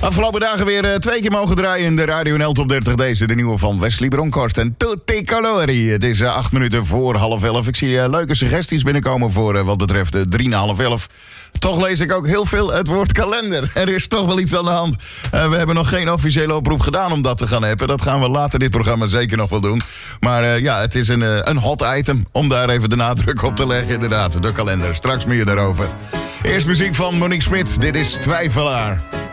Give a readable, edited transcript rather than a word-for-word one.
Afgelopen dagen weer 2 keer mogen draaien in de Radio NL Top 30. Deze, de nieuwe van Wesley Bronkhorst en Tutti Colori. Het is 8 minuten voor 10:30. Ik zie leuke suggesties binnenkomen voor wat betreft 11:03. Toch lees ik ook heel veel het woord kalender. Er is toch wel iets aan de hand. We hebben nog geen officiële oproep gedaan om dat te gaan appen. Dat gaan we later dit programma zeker nog wel doen. Maar het is een hot item om daar even de nadruk op te leggen. Inderdaad, de kalender. Straks meer daarover. Eerst muziek van Monique Smit. Dit is Twijfelaar.